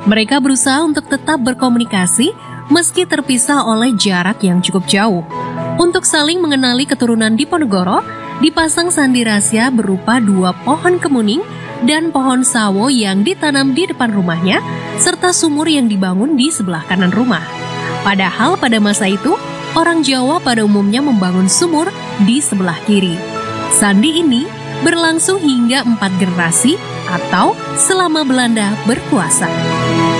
Mereka berusaha untuk tetap berkomunikasi meski terpisah oleh jarak yang cukup jauh. Untuk saling mengenali keturunan Diponegoro, dipasang sandi rahasia berupa 2 pohon kemuning dan pohon sawo yang ditanam di depan rumahnya, serta sumur yang dibangun di sebelah kanan rumah. Padahal pada masa itu, orang Jawa pada umumnya membangun sumur di sebelah kiri. Sandi ini berlangsung hingga 4 generasi atau selama Belanda berkuasa.